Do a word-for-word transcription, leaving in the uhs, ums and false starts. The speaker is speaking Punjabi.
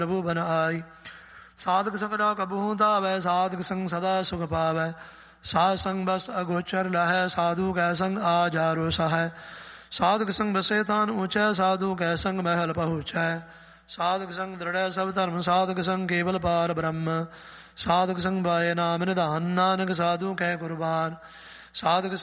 ਪ੍ਰਭੂ ਬਨ ਆਈ। ਸਾਧਕ ਸੰਗ ਨਾ ਕਬਹੂ ਧਾਵੈ, ਸਾਧਕ ਸੰਗ ਸਦਾ ਸੁਖ ਪਾਵੈ। ਸਾਧ ਸੰਗ ਬਸ ਅਗੋਚਰ ਲਹੈ, ਸਾਧੂ ਕੈ ਸੰਗ ਆ ਜਾਰੋ ਸਹੈ। ਸਾਧਕ ਸੰਗ ਬਸੇ ਤਾਨ ਊਚੈ, ਸਾਧੂ ਕੈ ਸੰਗ ਮਹਿਲ ਪਹੁੰਚੈ। ਸਾਧਕ ਸੰਗ ਦ੍ਰਿੜੈ ਸਭ ਧਰਮ, ਸਾਧਕ ਸੰਗ ਕੇਵਲ ਪਾਰ ਬ੍ਰਹਮ। ਸਾਧਕ ਸੰਗ ਬਾਏ ਨਾਮ ਨਿਧਾਨ, ਨਾਨਕ ਸਾਧੂ ਕੈ ਕੁਰਬਾਨ। ਸਾਧਕ